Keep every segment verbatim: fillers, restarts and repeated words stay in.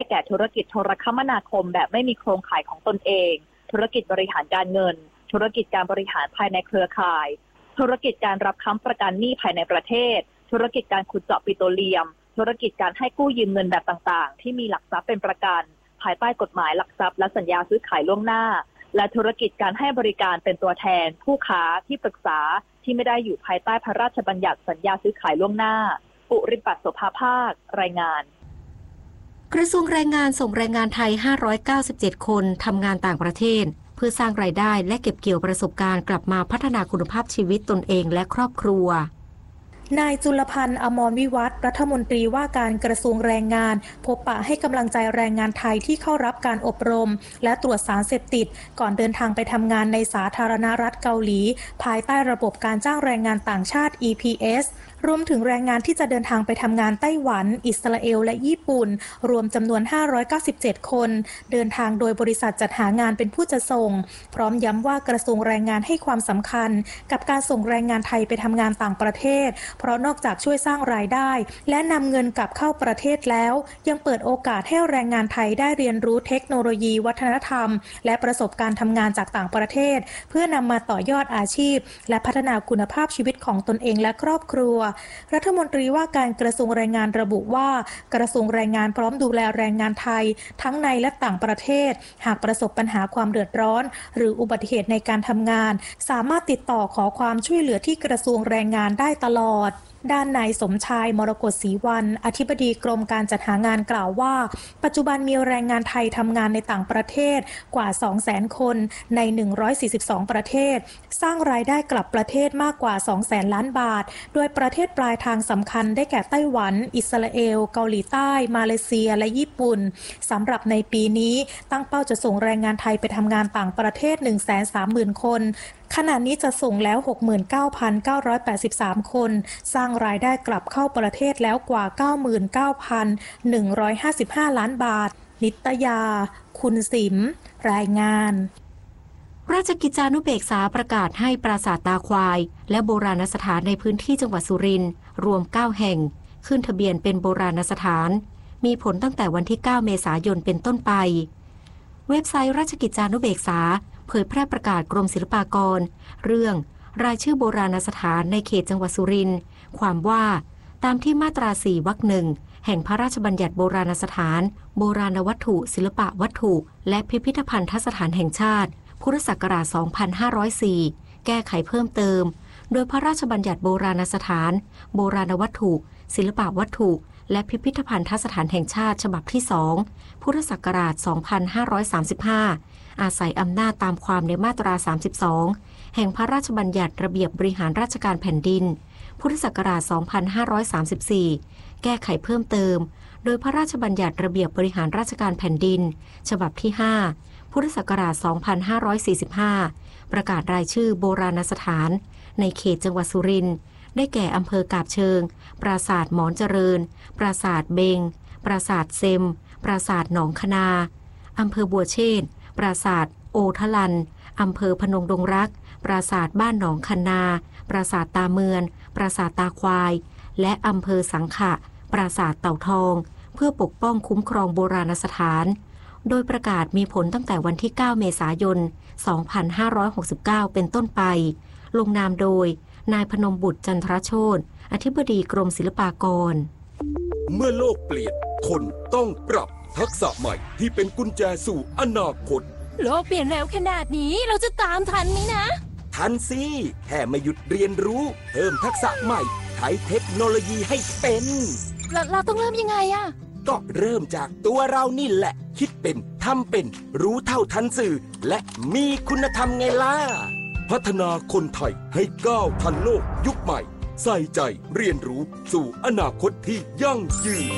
แก่ธุรกิจโทรคมนาคมแบบไม่มีโครงข่ายของตนเองธุรกิจบริหารการเงินธุรกิจการบริหารภายในเครือข่ายธุรกิจการรับค้ำประกันหนี้ภายในประเทศธุรกิจการขุดเจาะปิโตรเลียมธุรกิจการให้กู้ยืมเงินแบบต่างๆที่มีหลักทรัพย์เป็นประกันภายใต้กฎหมายหลักทรัพย์และสัญญาซื้อขายล่วงหน้าและธุรกิจการให้บริการเป็นตัวแทนผู้ค้าที่ปรึกษาที่ไม่ได้อยู่ภายใต้พระราชบัญญัติสัญญาซื้อขายล่วงหน้าปุริปัตรโสภาภาครายงานกระทรวงแรงงานส่งแรงงานไทยห้าร้อยเก้าสิบเจ็ดคนทำงานต่างประเทศเพื่อสร้างรายได้และเก็บเกี่ยวประสบการณ์กลับมาพัฒนาคุณภาพชีวิตตนเองและครอบครัวนายจุลพันธ์อมรวิวัฒน์รัฐมนตรีว่าการกระทรวงแรงงานพบปะให้กำลังใจแรงงานไทยที่เข้ารับการอบรมและตรวจสารเสพติดก่อนเดินทางไปทำงานในสาธารณรัฐเกาหลีภายใต้ระบบการจ้างแรงงานต่างชาติ อี พี เอส รวมถึงแรงงานที่จะเดินทางไปทำงานไต้หวันอิสราเอลและญี่ปุ่นรวมจำนวนห้าร้อยเก้าสิบเจ็ดคนเดินทางโดยบริษัทจัดหางานเป็นผู้จะส่งพร้อมย้ำว่ากระทรวงแรงงานให้ความสำคัญกับการส่งแรงงานไทยไปทำงานต่างประเทศเพราะนอกจากช่วยสร้างรายได้และนำเงินกลับเข้าประเทศแล้วยังเปิดโอกาสให้แรงงานไทยได้เรียนรู้เทคโนโลยีวัฒนธรรมและประสบการณ์ทำงานจากต่างประเทศเพื่อนำมาต่อยอดอาชีพและพัฒนาคุณภาพชีวิตของตนเองและครอบครัวรัฐมนตรีว่าการกระทรวงแรงงานระบุว่ากระทรวงแรงงานพร้อมดูแลแรงงานไทยทั้งในและต่างประเทศหากประสบปัญหาความเดือดร้อนหรืออุบัติเหตุในการทำงานสามารถติดต่อขอความช่วยเหลือที่กระทรวงแรงงานได้ตลอดด้านนายสมชายมรกตศรีวรรณอธิบดีกรมการจัดหางานกล่าวว่าปัจจุบันมีแรงงานไทยทำงานในต่างประเทศกว่า สองแสน คนในหนึ่งร้อยสี่สิบสองประเทศสร้างรายได้กลับประเทศมากกว่า สองแสน ล้านบาทโดยประเทศปลายทางสำคัญได้แก่ไต้หวันอิสราเอลเกาหลีใต้มาเลเซียและญี่ปุ่นสำหรับในปีนี้ตั้งเป้าจะส่งแรงงานไทยไปทำงานต่างประเทศ หนึ่งแสนสามหมื่น คนขณะนี้จะส่งแล้ว หกหมื่นเก้าพันเก้าร้อยแปดสิบสาม คนสร้างรายได้กลับเข้าประเทศแล้วกว่า เก้าหมื่นเก้าพันหนึ่งร้อยห้าสิบห้า ล้านบาทนิตยาคุณสิมรายงานราชกิจจานุเบกษาประกาศให้ปราสาทตาควายและโบราณสถานในพื้นที่จังหวัดสุรินทร์รวมเก้าแห่งขึ้นทะเบียนเป็นโบราณสถานมีผลตั้งแต่วันที่เก้าเมษายนเป็นต้นไปเว็บไซต์ราชกิจจานุเบกษาเผยแพร่ประกาศกรมศิลปากรเรื่องรายชื่อโบราณสถานในเขตจังหวัดสุรินทร์ความว่าตามที่มาตราสี่วรรคหนึ่งแห่งพระราชบัญญัติโบราณสถานโบราณวัตถุศิลปะวัตถุและพิพิธภัณฑสถานแห่งชาติพุทธศักราช สองพันห้าร้อยสี่ แก้ไขเพิ่มเติมโดยพระราชบัญญัติโบราณสถานโบราณวัตถุศิลปะวัตถุและพิพิธภัณฑสถานแห่งชาติฉบับที่สองพุทธศักราช สองพันห้าร้อยสามสิบห้าอาศัยอำนาจตามความในมาตราสามสิบสองแห่งพระราชบัญญัติระเบียบบริหารราชการแผ่นดินพุทธศักราช สองพันห้าร้อยสามสิบสี่ แก้ไขเพิ่มเติมโดยพระราชบัญญัติระเบียบบริหารราชการแผ่นดินฉบับที่ห้าพุทธศักราช สองพันห้าร้อยสี่สิบห้า ประกาศรายชื่อโบราณสถานในเขตจังหวัดสุรินทร์ได้แก่อำเภอกาบเชิงปราสาทหมอนเจริญปราสาทเบงปราสาทเซมปราสาทหนองคณาอำเภอบัวเชษฐ์ปราสาทโอทลันอำเภอพนงดงรักปราสาทบ้านหนองคณาปราสาทตาเมือนปราสาทตาควายและอำเภอสังขะปราสาทเต่าทองเพื่อปกป้องคุ้มครองโบราณสถานโดยประกาศมีผลตั้งแต่วันที่เก้าเมษายน สองพันห้าร้อยหกสิบเก้า เป็นต้นไปลงนามโดยนายพนมบุตรจันทรโชติอธิบดีกรมศิลปากรเมื่อโลกเปลี่ยนคนต้องปรับทักษะใหม่ที่เป็นกุญแจสู่อนาคตโลกเปลี่ยนเร็วขนาดนี้เราจะตามทันไหมนะทันสิแค่ไม่หยุดเรียนรู้เพิ่มทักษะใหม่ใช้เทคโนโลยีให้เป็นเราเราต้องเริ่มยังไงอะก็เริ่มจากตัวเรานี่แหละคิดเป็นทำเป็นรู้เท่าทันสื่อและมีคุณธรรมไงล่ะพัฒนาคนไทยให้ก้าวทันโลกยุคใหม่ใส่ใจเรียนรู้สู่อนาคตที่ยั่งยืน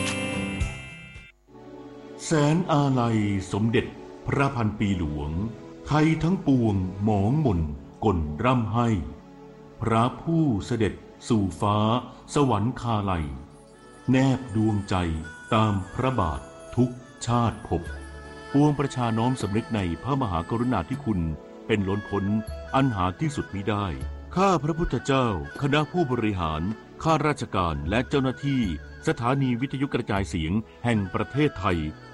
แสนอาลัยสมเด็จพระพันปีหลวงไทยทั้งปวงหมองหม่นก่นร่ำให้พระผู้เสด็จสู่ฟ้าสวรรคาลัยแนบดวงใจตามพระบาททุกชาติภพปวงประชาน้อมสำนึกในพระมหากรุณาธิคุณเป็นล้นพ้นอันหาที่สุดมิได้ข้าพระพุทธเจ้าคณะผู้บริหารข้าราชการและเจ้าหน้าที่สถานีวิทยุกระจายเสียงแห่งประเทศไทย